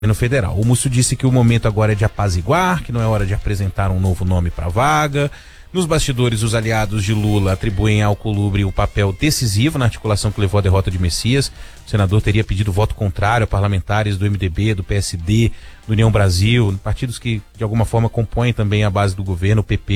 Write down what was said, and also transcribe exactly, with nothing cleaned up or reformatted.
no federal. O Múcio disse que o momento agora é de apaziguar, que não é hora de apresentar um novo nome para a vaga. Nos bastidores, os aliados de Lula atribuem ao Alcolumbre o papel decisivo na articulação que levou à derrota de Messias. O senador teria pedido voto contrário a parlamentares do M D B, do P S D, do União Brasil, partidos que de alguma forma compõem também a base do governo, o P P